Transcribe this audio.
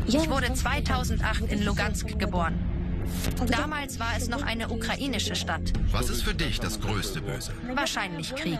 Ich wurde 2008 in Lugansk geboren. Damals war es noch eine ukrainische Stadt. Was ist für dich das größte Böse? Wahrscheinlich Krieg.